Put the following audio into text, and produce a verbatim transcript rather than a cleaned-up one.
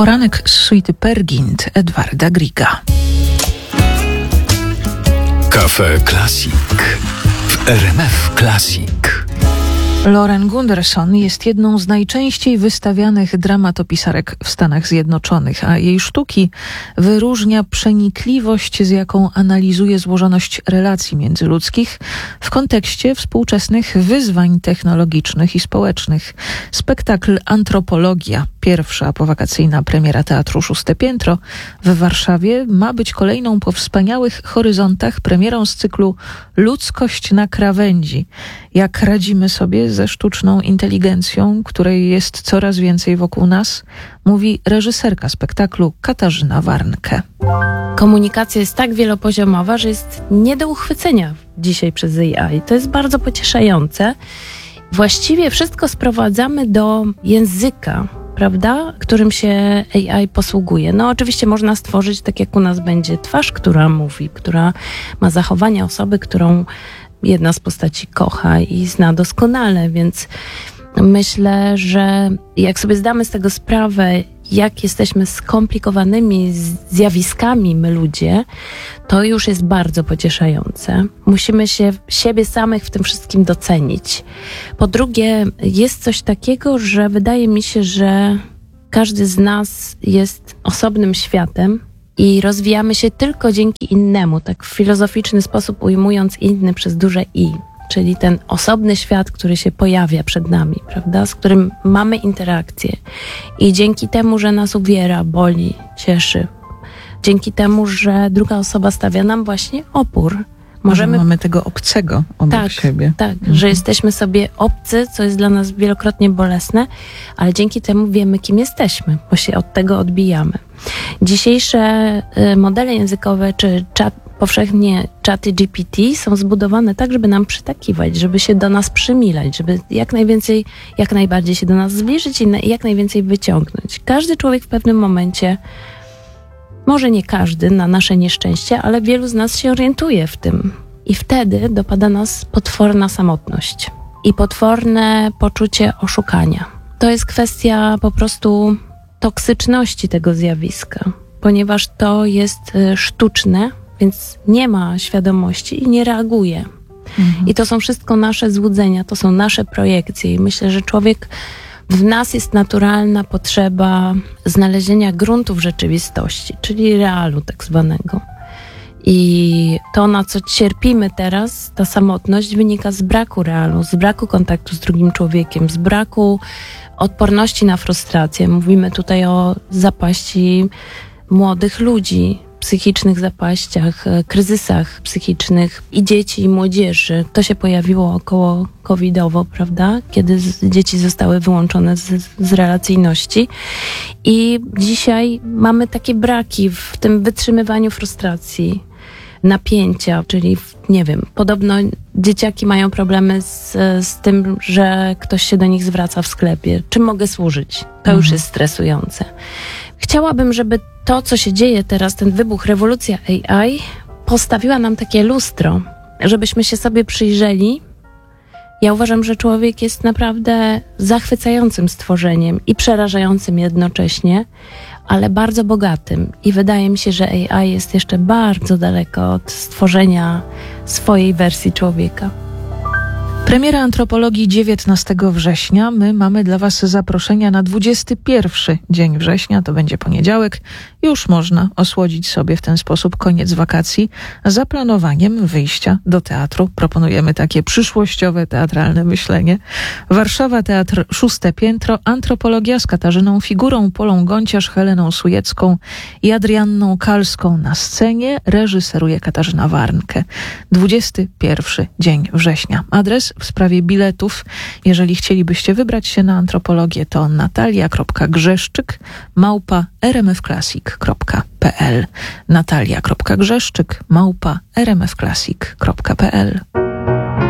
Poranek z suity Peer Gynt Edwarda Grieга. Cafe Classic w R M F Classic. Lauren Gunderson jest jedną z najczęściej wystawianych dramatopisarek w Stanach Zjednoczonych, a jej sztuki wyróżnia przenikliwość, z jaką analizuje złożoność relacji międzyludzkich w kontekście współczesnych wyzwań technologicznych i społecznych. Spektakl Antropologia, pierwsza powakacyjna premiera Teatru Szóste Piętro w Warszawie, ma być kolejną po wspaniałych horyzontach premierą z cyklu Ludzkość na krawędzi. Jak radzimy sobie ze sztuczną inteligencją, której jest coraz więcej wokół nas, mówi reżyserka spektaklu Katarzyna Warnke. Komunikacja jest tak wielopoziomowa, że jest nie do uchwycenia dzisiaj przez A I. To jest bardzo pocieszające. Właściwie wszystko sprowadzamy do języka, prawda, którym się A I posługuje. No oczywiście można stworzyć, tak jak u nas będzie twarz, która mówi, która ma zachowania osoby, którą jedna z postaci kocha i zna doskonale, więc myślę, że jak sobie zdamy z tego sprawę, jak jesteśmy skomplikowanymi zjawiskami my ludzie, to już jest bardzo pocieszające. Musimy się siebie samych w tym wszystkim docenić. Po drugie, jest coś takiego, że wydaje mi się, że każdy z nas jest osobnym światem i rozwijamy się tylko dzięki innemu, tak w filozoficzny sposób ujmując inny przez duże I. Czyli ten osobny świat, który się pojawia przed nami, prawda, z którym mamy interakcję. I dzięki temu, że nas uwiera, boli, cieszy, dzięki temu, że druga osoba stawia nam właśnie opór. Możemy... Mamy tego obcego obok tak, siebie. Tak, mhm. że jesteśmy sobie obcy, co jest dla nas wielokrotnie bolesne, ale dzięki temu wiemy, kim jesteśmy, bo się od tego odbijamy. Dzisiejsze y, modele językowe, czy czat, powszechnie czaty G P T są zbudowane tak, żeby nam przytakiwać, żeby się do nas przymilać, żeby jak najwięcej, jak najbardziej się do nas zbliżyć i na, jak najwięcej wyciągnąć. Każdy człowiek w pewnym momencie, może nie każdy, na nasze nieszczęście, ale wielu z nas się orientuje w tym. I wtedy dopada nas potworna samotność i potworne poczucie oszukania. To jest kwestia po prostu toksyczności tego zjawiska, ponieważ to jest sztuczne, więc nie ma świadomości i nie reaguje. Mhm. I to są wszystko nasze złudzenia, to są nasze projekcje i myślę, że człowiek, w nas jest naturalna potrzeba znalezienia gruntu w rzeczywistości, czyli realu tak zwanego. I to, na co cierpimy teraz, ta samotność, wynika z braku realu, z braku kontaktu z drugim człowiekiem, z braku odporności na frustrację. Mówimy tutaj o zapaści młodych ludzi, psychicznych zapaściach, kryzysach psychicznych i dzieci, i młodzieży. To się pojawiło około covidowo, prawda? Kiedy z, dzieci zostały wyłączone z, z relacyjności. I dzisiaj mamy takie braki w tym wytrzymywaniu frustracji, napięcia, czyli nie wiem, podobno dzieciaki mają problemy z, z tym, że ktoś się do nich zwraca w sklepie. Czym mogę służyć? To mhm. już jest stresujące. Chciałabym, żeby to, co się dzieje teraz, ten wybuch, rewolucja A I, postawiła nam takie lustro, żebyśmy się sobie przyjrzeli. Ja uważam, że człowiek jest naprawdę zachwycającym stworzeniem i przerażającym jednocześnie, ale bardzo bogatym. I wydaje mi się, że A I jest jeszcze bardzo daleko od stworzenia swojej wersji człowieka. Premiera Antropologii dziewiętnastego września. My mamy dla Was zaproszenia na dwudziesty pierwszy dzień września, to będzie poniedziałek. Już można osłodzić sobie w ten sposób koniec wakacji za planowaniem wyjścia do teatru. Proponujemy takie przyszłościowe, teatralne myślenie. Warszawa, Teatr Szóste Piętro, Antropologia z Katarzyną Figurą, Polą Gonciarz, Heleną Sujecką i Adrianną Kalską na scenie. Reżyseruje Katarzyna Warnke. dwudziesty pierwszy dzień września. Adres w sprawie biletów, jeżeli chcielibyście wybrać się na antropologię, to natalia kropka grzeszczyk małpa r m f classic kropka p l natalia kropka grzeszczyk małpa r m f classic kropka p l